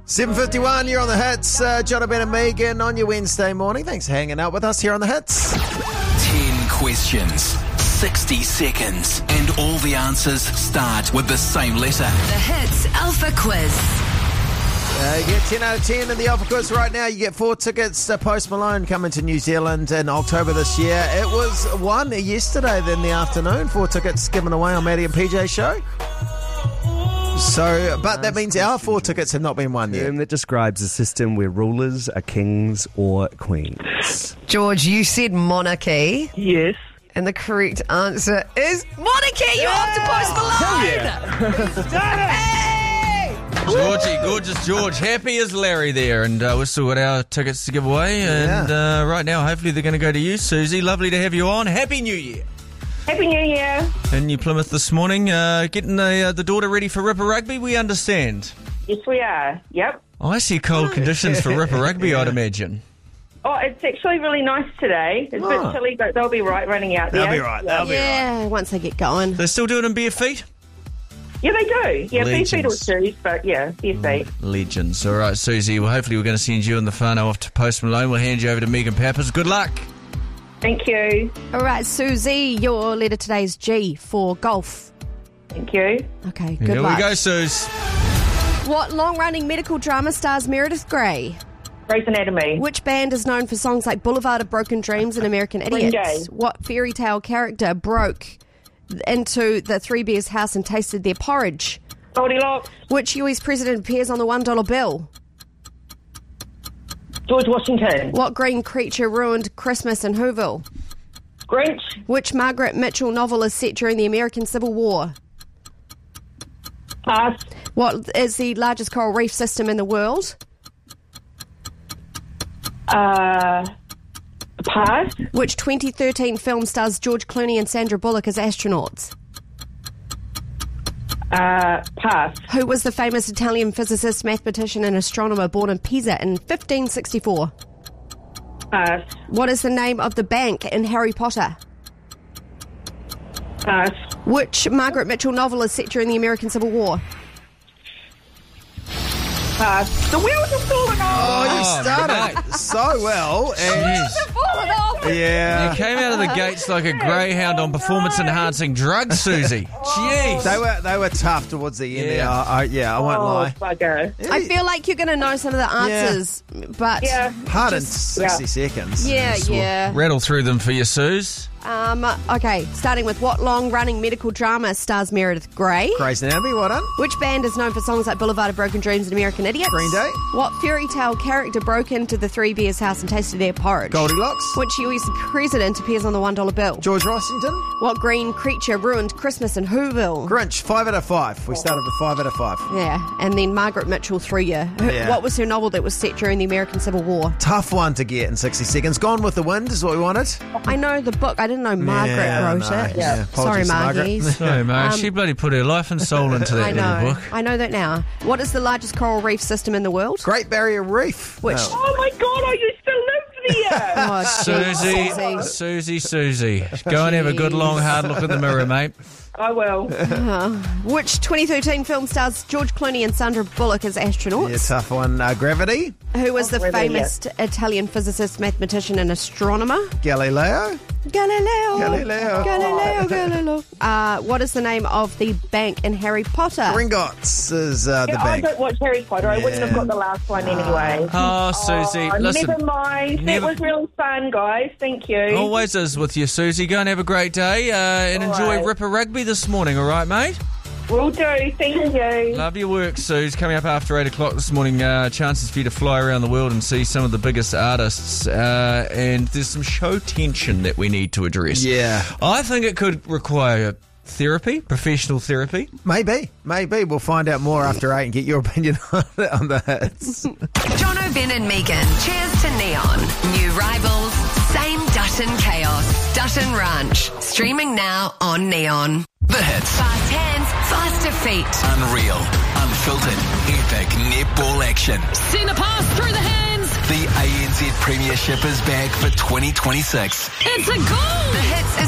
7:51, you're on the hits. John, Ben and Megan on your Wednesday morning. Thanks for hanging out with us here on the hits. 10 questions, 60 seconds, and all the answers start with the same letter. The Hits Alpha Quiz. You get 10 out of 10 in the Alpha Quiz right now. You get 4 tickets to Post Malone coming to New Zealand in October this year. It was won yesterday in the afternoon. 4 tickets given away on Maddie and PJ show. So, but that means our 4 tickets have not been won yet. That describes a system where rulers are kings or queens. George, you said monarchy. Yes. And the correct answer is monarchy. You're off to Post Malone. Hey! Georgie, gorgeous George. Happy as Larry there. And we've still got our tickets to give away. And right now, hopefully they're going to go to you, Susie. Lovely to have you on. Happy New Year. Happy New Year. In New Plymouth this morning, getting the daughter ready for Ripper Rugby, we understand. Yes, we are. Yep. I see cold conditions for Ripper Rugby, I'd imagine. Oh, it's actually really nice today. It's a bit chilly, but they'll be right running out there. They'll be right. They'll be right. Once they get going. They're still doing it in bare feet? Yeah, they do. Yeah, bare feet or Legends. shoes, but yeah, bare feet. Legends. All right, Susie. Well, hopefully we're going to send you and the whānau off to Post Malone. We'll hand you over to Megan Pappas. Good luck. Thank you. All right, Susie, your letter today is G for golf. Thank you. Okay, good Here luck. we go, Suze. What long-running medical drama stars Meredith Grey? Grey's Anatomy. Which band is known for songs like Boulevard of Broken Dreams and American Green Idiots? Day. What fairy tale character broke into the Three Bears house and tasted their porridge? Goldilocks. Which US president appears on the $1 bill? George Washington. What green creature ruined Christmas in Whoville? Grinch. Which Margaret Mitchell novel is set during the American Civil War? Pass. What is the largest coral reef system in the world? Pass. Which 2013 film stars George Clooney and Sandra Bullock as astronauts? Pass. Who was the famous Italian physicist, mathematician and astronomer born in Pisa in 1564? Pass. What is the name of the bank in Harry Potter? Pass. Which Margaret Mitchell novel is set during the American Civil War? Pass. The wheels are falling off. Oh, you started mate. so well. And Falling off! yeah. You came out of the gates like a greyhound on performance-enhancing drugs, Susie. Jeez. They were tough towards the end. Yeah. there. I won't lie. Bugger. I feel like you're going to know some of the answers, but Yeah. Hard in 60 seconds. yeah. Rattle through them for you, Suze. Okay, starting with what long-running medical drama stars Meredith Grey? Grey's Anatomy, well done. Which band is known for songs like Boulevard of Broken Dreams and American Idiots? Green Day. What fairy tale character broke into the Three Bears house and tasted their porridge? Goldilocks. Which US president appears on the $1 bill? George Washington. What green creature ruined Christmas in Whoville? Grinch, 5 out of 5. We started with 5 out of 5. Yeah, and then Margaret Mitchell threw you. Yeah. What was her novel that was set during the American Civil War? Tough one to get in 60 seconds. Gone with the Wind is what we wanted. I know the book. I didn't know Margaret wrote no. it. Yeah. Sorry, Apologies to Margaret. Margie. Sorry, mate. She bloody put her life and soul into I that know. little book. I know that now. What is the largest coral reef system in the world? Great Barrier Reef. Which? No. Oh my God! I used to live there. Oh, Susie. Go and have a good, long, hard look in the mirror, mate. I will. Which 2013 film stars George Clooney and Sandra Bullock as astronauts? Yeah, tough one. Gravity. Who was the really, famous Italian physicist, mathematician and astronomer? Galileo. Galileo. What is the name of the bank in Harry Potter? Gringotts is the Yeah, I bank. don't watch Harry Potter. I wouldn't have got the last one anyway. Oh, Susie, listen. Never mind. Never- That was really fun, guys. Thank you. Always is with you, Susie. Go and have a great day and enjoy right. Ripper Rugby this morning, all right, mate? Will do. Thank you. Love your work, Suze. Coming up after 8 o'clock this morning, chances for you to fly around the world and see some of the biggest artists. And there's some show tension that we need to address. Yeah. I think it could require therapy, professional therapy. Maybe. We'll find out more after 8 and get your opinion on the hits. John O'Ben and Megan. Cheers to Neon. New rivals. Same Dutton chaos. Dutton Ranch. Streaming now on Neon. The hits. Fast hands, faster feet. Unreal, unfiltered, epic netball action. Send a pass through the hands. The ANZ Premiership is back for 2026. It's a goal. The hits is